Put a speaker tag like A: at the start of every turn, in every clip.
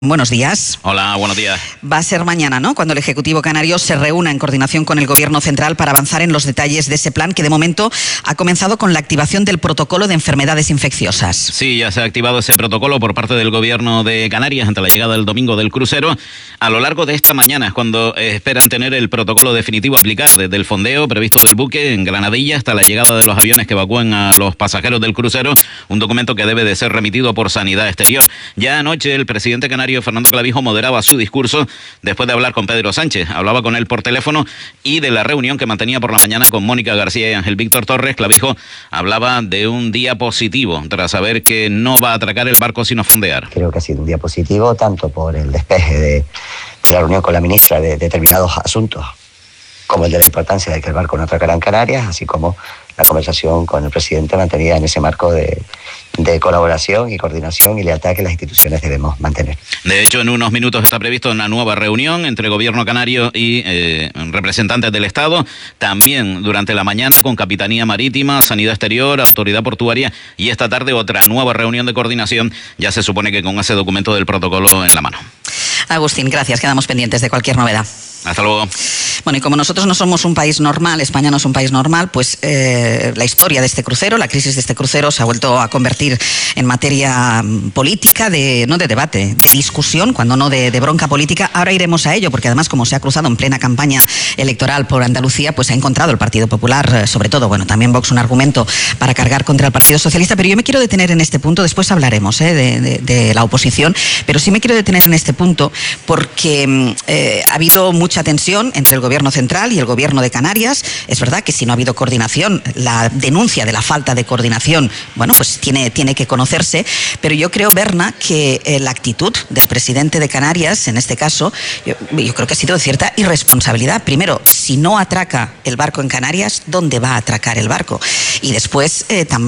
A: Buenos días.
B: Hola, buenos días.
A: Va a ser mañana, ¿no?, cuando el Ejecutivo canario se reúna en coordinación con el Gobierno central para avanzar en los detalles de ese plan que de momento ha comenzado con la activación del protocolo de enfermedades infecciosas.
B: Sí, ya se ha activado ese protocolo por parte del Gobierno de Canarias ante la llegada del domingo del crucero. A lo largo de esta mañana es cuando esperan tener el protocolo definitivo a aplicar, desde el fondeo previsto del buque en Granadilla hasta la llegada de los aviones que evacúan a los pasajeros del crucero, un documento que debe de ser remitido por Sanidad Exterior. Ya anoche el presidente canario Fernando Clavijo moderaba su discurso después de hablar con Pedro Sánchez. Hablaba con él por teléfono y de la reunión que mantenía por la mañana con Mónica García y Ángel Víctor Torres. Clavijo hablaba de un día positivo tras saber que no va a atracar el barco sino fondear.
C: Creo que ha sido un día positivo tanto por el despeje de la reunión con la ministra de determinados asuntos, como el de la importancia de que el barco no atracara en Canarias, así como la conversación con el presidente mantenida en ese marco de colaboración y coordinación y lealtad que las instituciones debemos mantener.
B: De hecho, en unos minutos está previsto una nueva reunión entre el Gobierno canario y representantes del Estado, también durante la mañana con Capitanía Marítima, Sanidad Exterior, Autoridad Portuaria, y esta tarde otra nueva reunión de coordinación, ya se supone que con ese documento del protocolo en la mano.
A: Agustín, gracias, quedamos pendientes de cualquier novedad.
B: Hasta luego.
A: Bueno, y como nosotros no somos un país normal, España no es un país normal, pues la historia de este crucero, la crisis de este crucero se ha vuelto a convertir en materia política, no de debate, de discusión, cuando no de bronca política. Ahora iremos a ello, porque además, como se ha cruzado en plena campaña electoral por Andalucía, pues ha encontrado el Partido Popular, sobre todo, bueno, también Vox, un argumento para cargar contra el Partido Socialista. Pero yo me quiero detener en este punto, después hablaremos de la oposición, pero sí me quiero detener en este punto porque ha habido mucha tensión entre el Gobierno central y el Gobierno de Canarias. Es verdad que si no ha habido coordinación, la denuncia de la falta de coordinación, bueno, pues tiene que conocerse, pero yo creo, Berna, que la actitud del presidente de Canarias, en este caso, yo creo que ha sido de cierta irresponsabilidad. Primero, si no atraca el barco en Canarias, ¿dónde va a atracar el barco? Y después,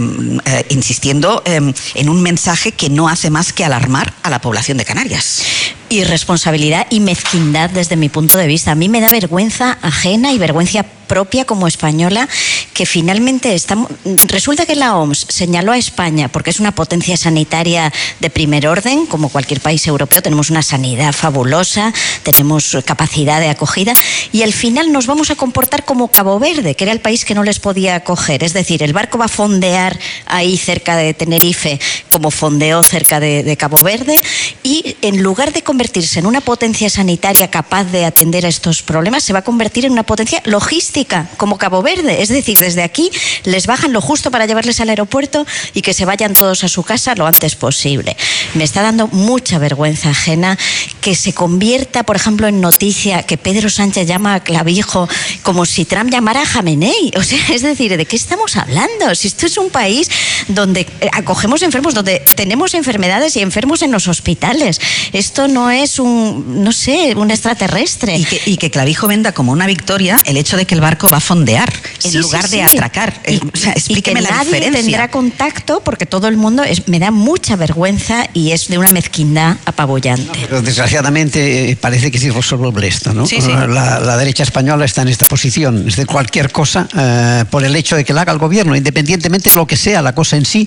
A: insistiendo en un mensaje que no hace más que alarmar a la población de Canarias.
D: Irresponsabilidad y mezquindad desde mi punto de vista. A mí me da vergüenza ajena y vergüenza propia como española que finalmente resulta que la OMS señaló a España porque es una potencia sanitaria de primer orden, como cualquier país europeo, tenemos una sanidad fabulosa, tenemos capacidad de acogida, y al final nos vamos a comportar como Cabo Verde, que era el país que no les podía acoger. Es decir, el barco va a fondear ahí cerca de Tenerife como fondeó cerca de Cabo Verde, y en lugar de convertirse en una potencia sanitaria capaz de atender a estos problemas, se va a convertir en una potencia logística como Cabo Verde. Es decir, desde aquí les bajan lo justo para llevarles al aeropuerto y que se vayan todos a su casa lo antes posible. Me está dando mucha vergüenza ajena que se convierta, por ejemplo, en noticia que Pedro Sánchez llama a Clavijo como si Trump llamara a Jamenei. O sea, es decir, ¿de qué estamos hablando? Si esto es un país donde acogemos enfermos, donde tenemos enfermedades y enfermos en los hospitales. Esto no es un extraterrestre.
A: Y que Clavijo venda como una victoria el hecho de que el barco va a fondear en lugar de atracar. O sea, explíqueme la diferencia.
D: Nadie tendrá contacto porque todo el mundo me da mucha vergüenza y es de una mezquindad apabullante.
E: Pero desgraciadamente parece que es irresolvible esto, ¿no?
A: Sí, sí.
E: La derecha española está en esta posición. Es de cualquier cosa, por el hecho de que la haga el gobierno, independientemente de lo que sea la cosa en sí,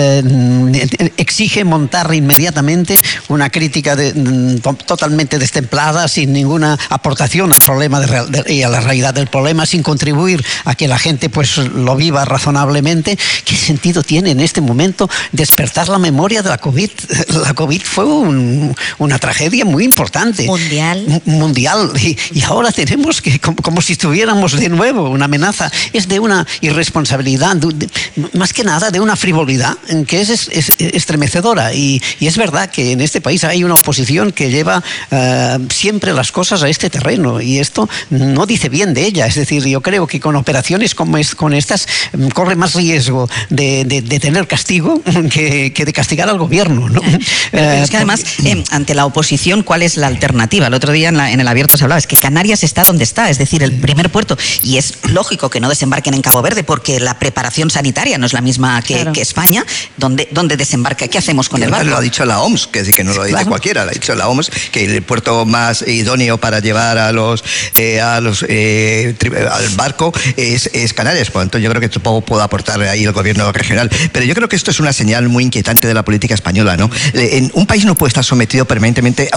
E: exige montar inmediatamente una crítica totalmente destemplada, sin ninguna aportación al problema y a la realidad del problema, sin contribuir a que la gente pues lo viva razonablemente. ¿Qué sentido tiene en este momento despertar la memoria de la COVID? La COVID fue una tragedia muy importante. Mundial. Y ahora tenemos que, como si estuviéramos de nuevo, una amenaza. Es de una irresponsabilidad, más que nada de una frivolidad que es estremecedora. Y es verdad que en este país hay una oposición que lleva siempre las cosas a este terreno, y esto no dice bien de ella. Es decir, yo creo que con operaciones como con estas corre más riesgo de tener castigo que de castigar al gobierno, ¿no?
A: Es que además, ante la oposición, ¿cuál es la alternativa? El otro día en el Abierto se hablaba, es que Canarias está donde está, es decir, el primer puerto, y es lógico que no desembarquen en Cabo Verde porque la preparación sanitaria no es la misma que España. ¿Dónde desembarca? ¿Qué hacemos con el barco?
F: Lo ha dicho la OMS, que no lo dice cualquiera, lo ha dicho la OMS, que el puerto más idóneo para llevar al barco es Canarias. Por lo tanto, yo creo que poco puede aportar ahí el gobierno regional. Pero yo creo que esto es una señal muy inquietante de la política española, ¿no? Un país no puede estar sometido permanentemente